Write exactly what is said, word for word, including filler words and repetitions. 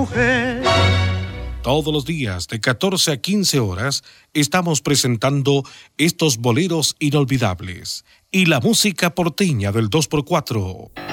mujer. Todos los días de catorce a quince horas estamos presentando estos boleros inolvidables y la música porteña del dos por cuatro.